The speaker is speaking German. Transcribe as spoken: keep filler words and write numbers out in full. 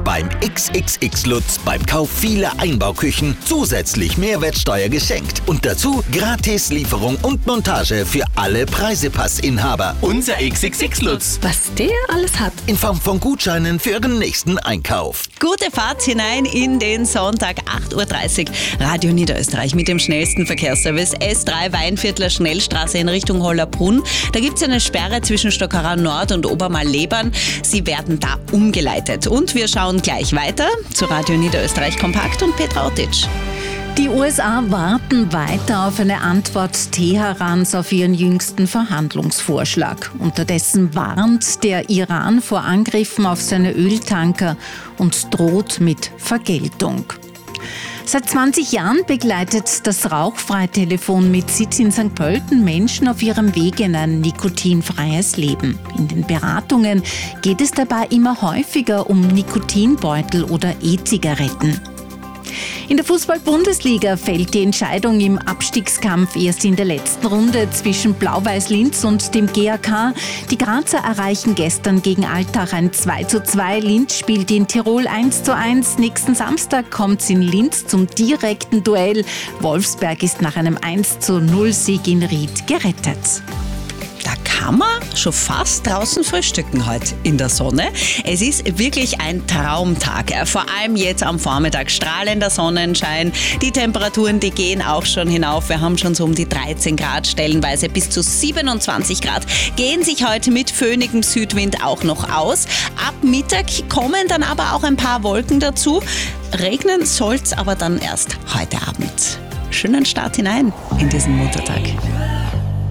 Montag beim X X X Lutz beim Kauf vieler Einbauküchen zusätzlich Mehrwertsteuer geschenkt. Und dazu Gratis-Lieferung und Montage für alle Preisepassinhaber. Unser X X X Lutz. Was der alles hat. In Form von Gutscheinen für Ihren nächsten Einkauf. Gute Fahrt hinein in den Sonntag, acht Uhr dreißig. Radio Niederösterreich mit dem schnellsten Verkehrsservice. S drei Weinviertler Schnellstraße in Richtung Hollerbrunn. Da gibt es eine Sperre zwischen Stockerau Nord und Obermal-Lebern. Sie werden da umgeleitet. Und wir schauen gleich weiter zu Radio Niederösterreich Kompakt und Petra Ottitsch. Die U S A warten weiter auf eine Antwort Teherans auf ihren jüngsten Verhandlungsvorschlag. Unterdessen warnt der Iran vor Angriffen auf seine Öltanker und droht mit Vergeltung. Seit zwanzig Jahren begleitet das Rauchfreitelefon mit Sitz in Sankt Pölten Menschen auf ihrem Weg in ein nikotinfreies Leben. In den Beratungen geht es dabei immer häufiger um Nikotinbeutel oder E-Zigaretten. In der Fußball-Bundesliga fällt die Entscheidung im Abstiegskampf erst in der letzten Runde zwischen Blau-Weiß Linz und dem G A K. Die Grazer erreichen gestern gegen Altach ein zwei zu zwei. Linz spielt in Tirol eins zu eins. Nächsten Samstag kommt es in Linz zum direkten Duell. Wolfsberg ist nach einem eins zu null Sieg in Ried gerettet. Da kann man schon fast draußen frühstücken heute in der Sonne. Es ist wirklich ein Traumtag. Vor allem jetzt am Vormittag strahlender Sonnenschein. Die Temperaturen, die gehen auch schon hinauf. Wir haben schon so um die dreizehn Grad, stellenweise bis zu siebenundzwanzig Grad. Gehen sich heute mit föhnigem Südwind auch noch aus. Ab Mittag kommen dann aber auch ein paar Wolken dazu. Regnen soll es aber dann erst heute Abend. Schönen Start hinein in diesen Muttertag.